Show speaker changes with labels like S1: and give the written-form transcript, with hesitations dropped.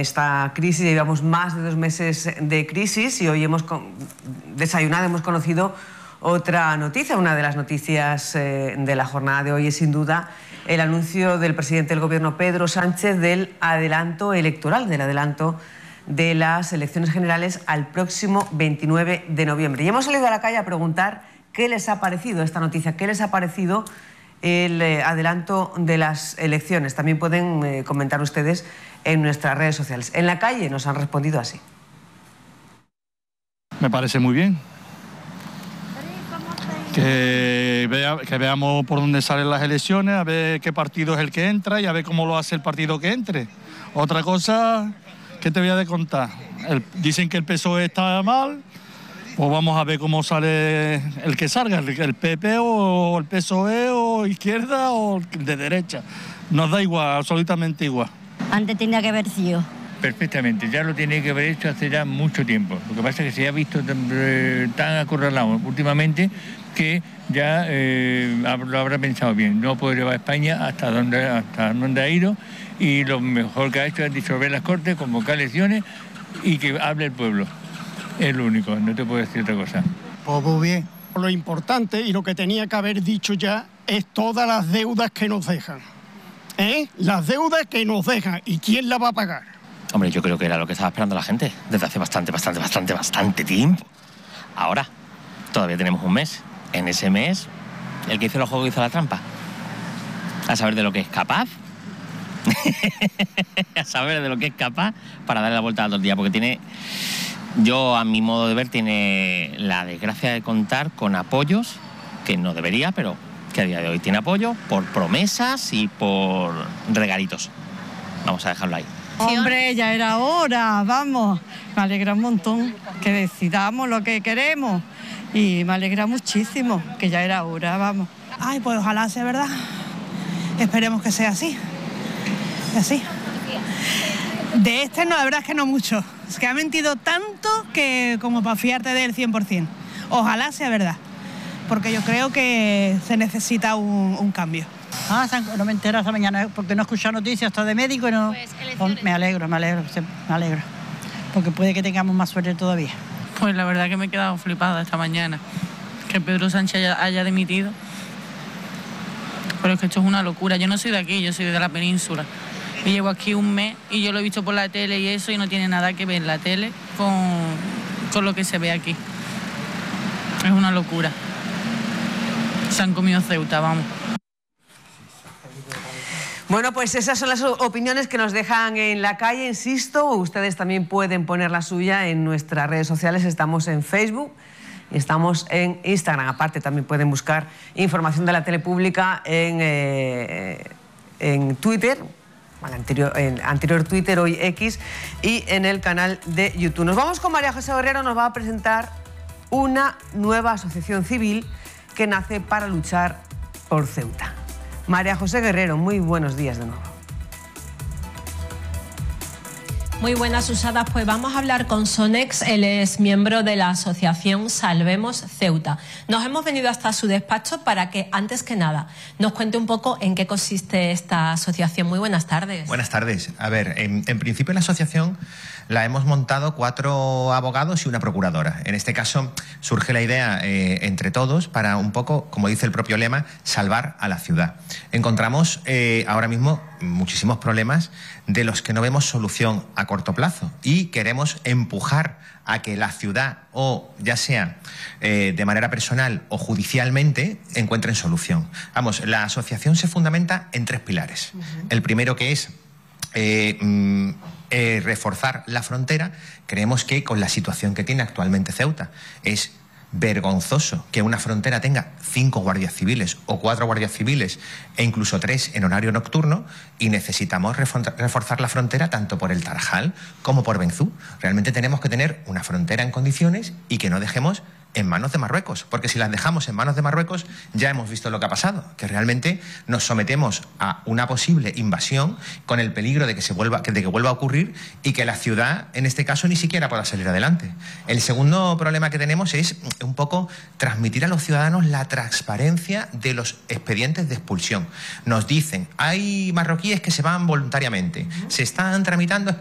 S1: esta crisis. Llevamos más de 2 meses de crisis y hoy hemos desayunado, hemos conocido otra noticia. Una de las noticias de la jornada de hoy es sin duda el anuncio del presidente del Gobierno, Pedro Sánchez, del adelanto electoral, del adelanto de las elecciones generales al próximo 29 de noviembre. Y hemos salido a la calle a preguntar qué les ha parecido esta noticia, qué les ha parecido el adelanto de las elecciones. También pueden comentar ustedes en nuestras redes sociales. En la calle nos han respondido así.
S2: Me parece muy bien. Que veamos por dónde salen las elecciones, a ver qué partido es el que entra y a ver cómo lo hace el partido que entre. Otra cosa, ¿qué te voy a contar? Dicen que el PSOE está mal, pues vamos a ver cómo sale el que salga, el PP o el PSOE o izquierda o de derecha. Nos da igual, absolutamente igual.
S3: Antes tenía que haber sido.
S4: Perfectamente, ya lo tiene que haber hecho hace ya mucho tiempo. Lo que pasa es que se ha visto tan acorralado últimamente que ya lo habrá pensado bien. No puede llevar a España hasta donde ha ido, y lo mejor que ha hecho es disolver las Cortes, convocar elecciones y que hable el pueblo. Es lo único, no te puedo decir otra cosa.
S5: Pues muy bien. Lo importante y lo que tenía que haber dicho ya es todas las deudas que nos dejan. Las deudas que nos dejan. ¿Y quién las va a pagar?
S6: Hombre, yo creo que era lo que estaba esperando la gente desde hace bastante tiempo. Ahora, todavía tenemos un mes. En ese mes, el que hizo el juego hizo la trampa. A saber de lo que es capaz. A saber de lo que es capaz para darle la vuelta al día. Porque yo a mi modo de ver, tiene la desgracia de contar con apoyos, que no debería, pero que a día de hoy tiene apoyo por promesas y por regalitos. Vamos a dejarlo ahí.
S7: Hombre, ya era hora, vamos. Me alegra un montón que decidamos lo que queremos y me alegra muchísimo que ya era hora, vamos.
S8: Ay, pues ojalá sea verdad. Esperemos que sea así. Así. De no, la verdad es que no mucho. Es que ha mentido tanto que como para fiarte de él 100%. Ojalá sea verdad, porque yo creo que se necesita un cambio.
S7: No me entero esta mañana porque no he escuchado noticias hasta de médico y no. Pues, me alegro, porque puede que tengamos más suerte todavía.
S9: Pues la verdad que me he quedado flipada esta mañana, que Pedro Sánchez haya dimitido. Pero es que esto es una locura. Yo no soy de aquí, yo soy de la península. Y llevo aquí un mes y yo lo he visto por la tele y eso, y no tiene nada que ver la tele con lo que se ve aquí. Es una locura. Se han comido Ceuta, vamos.
S1: Bueno, pues esas son las opiniones que nos dejan en la calle, insisto. Ustedes también pueden poner la suya en nuestras redes sociales. Estamos en Facebook y estamos en Instagram. Aparte, también pueden buscar información de la tele pública en Twitter, en anterior Twitter, hoy X, y en el canal de YouTube. Nos vamos con María José Guerrero, nos va a presentar una nueva asociación civil que nace para luchar por Ceuta. María José Guerrero, muy buenos días de nuevo.
S10: Muy buenas, Usadas. Pues vamos a hablar con Sonex. Él es miembro de la asociación Salvemos Ceuta. Nos hemos venido hasta su despacho para que, antes que nada, nos cuente un poco en qué consiste esta asociación. Muy buenas tardes.
S11: Buenas tardes. A ver, en principio la asociación la hemos montado 4 abogados y una procuradora. En este caso surge la idea entre todos para un poco, como dice el propio lema, salvar a la ciudad. Encontramos ahora mismo muchísimos problemas de los que no vemos solución a corto plazo y queremos empujar a que la ciudad, o ya sea de manera personal o judicialmente, encuentren solución. Vamos, la asociación se fundamenta en 3 pilares. El primero, que es reforzar la frontera. Creemos que con la situación que tiene actualmente Ceuta es vergonzoso que una frontera tenga 5 guardias civiles o 4 guardias civiles e incluso 3 en horario nocturno, y necesitamos reforzar la frontera tanto por el Tarajal como por Benzú. Realmente tenemos que tener una frontera en condiciones y que no dejemos en manos de Marruecos, porque si las dejamos en manos de Marruecos ya hemos visto lo que ha pasado, que realmente nos sometemos a una posible invasión con el peligro de que vuelva a ocurrir y que la ciudad en este caso ni siquiera pueda salir adelante. El segundo problema que tenemos es un poco transmitir a los ciudadanos la transparencia de los expedientes de expulsión. Nos dicen, hay marroquíes que se van voluntariamente, se están tramitando